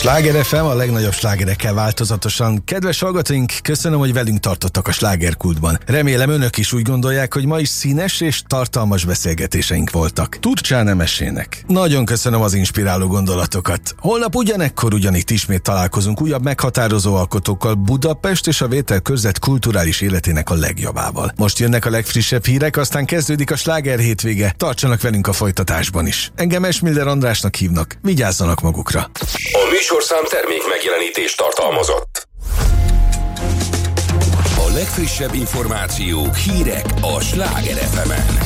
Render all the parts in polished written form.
Sláger FM, a legnagyobb slágerekkel változatosan. Kedves hallgatóink, köszönöm, hogy velünk tartottak a slágerkultban. Remélem önök is úgy gondolják, hogy ma is színes és tartalmas beszélgetéseink voltak. Turcsán Nemesének. Nagyon köszönöm az inspiráló gondolatokat. Holnap ugyanekkor ugyanitt ismét találkozunk újabb meghatározó alkotókkal Budapest és a Vételkörzet kulturális életének a legjobbával. Most jönnek a legfrissebb hírek, aztán kezdődik a sláger hétvége. Tartsanak velünk a folytatásban is. Engem Esmiller Andrásnak hívnak. Vigyázzanak magukra. A műsorszám termék megjelenítést tartalmazott. A legfrissebb információk, hírek a Sláger FM-en.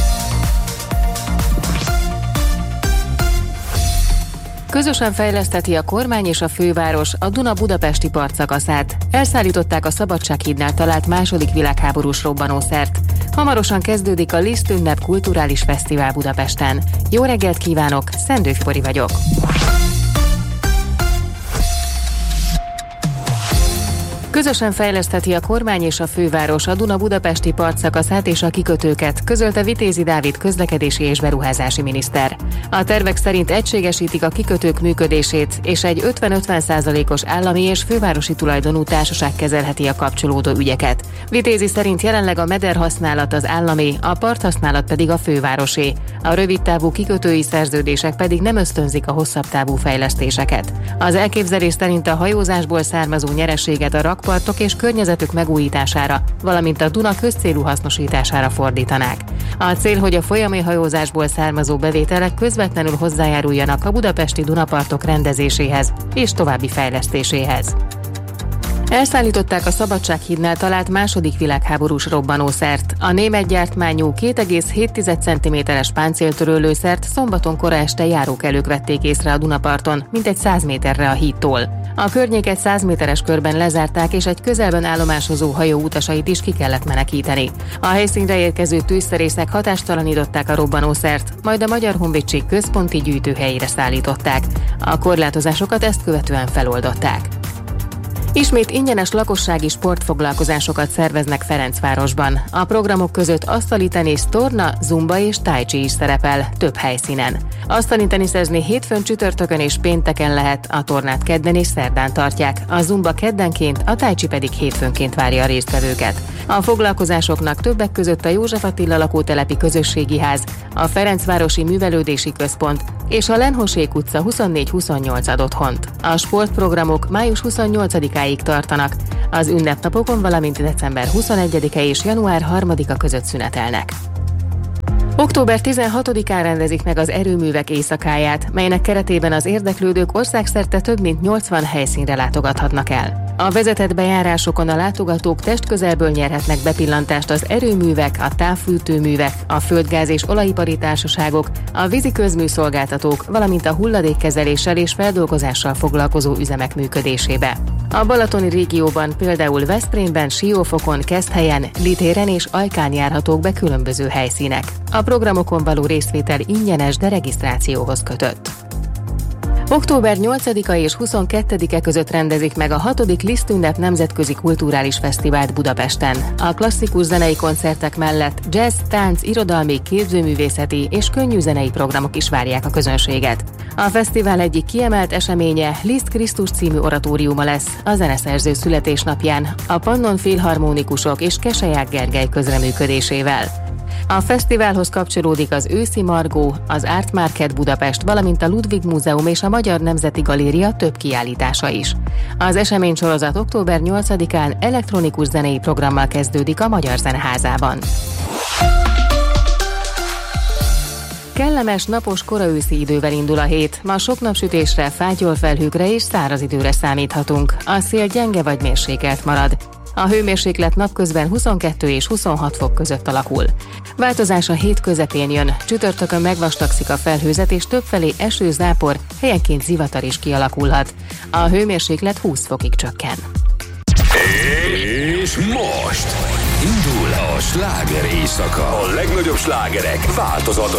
Közösen fejleszteti a kormány és a főváros a Duna-budapesti partszakaszát. Elszállították a Szabadsághídnál talált második világháborús robbanószert. Hamarosan kezdődik a Liszt ünnep kulturális fesztivál Budapesten. Jó reggelt kívánok, Szendő Fibori vagyok. Közösen fejlesztheti a kormány és a főváros a Duna-budapesti partszakaszát és a kikötőket, közölte Vitézi Dávid közlekedési és beruházási miniszter. A tervek szerint egységesítik a kikötők működését, és egy 50-50%-os állami és fővárosi tulajdonú társaság kezelheti a kapcsolódó ügyeket. Vitézi szerint jelenleg a mederhasználat az állami, a parthasználat pedig a fővárosé. A rövidtávú kikötői szerződések pedig nem ösztönzik a hosszabb távú fejlesztéseket. Az elképzelés szerint a hajózásból származó nyereséget a rakpartok és környezetük megújítására, valamint a Duna közcélú hasznosítására fordítanák. A cél, hogy a folyami hajózásból származó bevételek közvetlenül hozzájáruljanak a budapesti Dunapartok rendezéséhez és további fejlesztéséhez. Elszállították a Szabadsághídnál talált második világháborús robbanószert. A német gyártmányú 2,7 cm-es páncéltörő szombaton kora este járókelők vették észre a Dunaparton, mintegy 100 méterre a hídtól. A környéket 100 méteres körben lezárták, és egy közelben állomásozó hajó utasait is ki kellett menekíteni. A helyszínre érkező tűzszerészek hatástalanították a robbanószert, majd a Magyar Honvédség központi gyűjtőhelyére szállították. A korlátozásokat ezt követően feloldották. Ismét ingyenes lakossági sportfoglalkozásokat szerveznek Ferencvárosban. A programok között asztali tenisz, torna, zumba és tai chi is szerepel, több helyszínen. Asztali teniszezni hétfőn, csütörtökön és pénteken lehet, a tornát kedden és szerdán tartják, a zumba keddenként, a tai chi pedig hétfőnként várja a résztvevőket. A foglalkozásoknak többek között a József Attila lakótelepi közösségi ház, a Ferencvárosi Művelődési Központ és a Lenhosék utca 24-28 ad otthont. A sportprogramok május 28-áig tartanak, az ünnepnapokon, valamint december 21-e és január 3-a között szünetelnek. Október 16-án rendezik meg az erőművek éjszakáját, melynek keretében az érdeklődők országszerte több mint 80 helyszínre látogathatnak el. A vezetett bejárásokon a látogatók testközelből nyerhetnek bepillantást az erőművek, a távfűtőművek, a földgáz és olajipari társaságok, a vízi közműszolgáltatók, valamint a hulladékkezeléssel és feldolgozással foglalkozó üzemek működésébe. A balatoni régióban, például Veszprémben, Siófokon, Keszthelyen, Litéren és Ajkán járhatók be különböző helyszínek. A programokon való részvétel ingyenes, de regisztrációhoz kötött. Október 8-a és 22-e között rendezik meg a 6. Liszt ünnep nemzetközi kulturális fesztivált Budapesten. A klasszikus zenei koncertek mellett jazz, tánc, irodalmi, képzőművészeti és könnyű zenei programok is várják a közönséget. A fesztivál egyik kiemelt eseménye Liszt Krisztus című oratóriuma lesz a zeneszerző születésnapján, a Pannon Filharmonikusok és Keseják Gergely közreműködésével. A fesztiválhoz kapcsolódik az Őszi Margó, az Art Market Budapest, valamint a Ludwig Múzeum és a Magyar Nemzeti Galéria több kiállítása is. Az eseménysorozat október 8-án elektronikus zenei programmal kezdődik a Magyar Zeneházában. Kellemes, napos, koraőszi idővel indul a hét. Ma sok napsütésre, fátyolfelhőkre és száraz időre számíthatunk. A szél gyenge vagy mérsékelt marad. A hőmérséklet napközben 22 és 26 fok között alakul. Változás a hét közepén jön, csütörtökön megvastagszik a felhőzet és többfelé eső, zápor, helyenként zivatar is kialakulhat. A hőmérséklet 20 fokig csökken. És most indul a sláger éjszaka. A legnagyobb slágerek változatos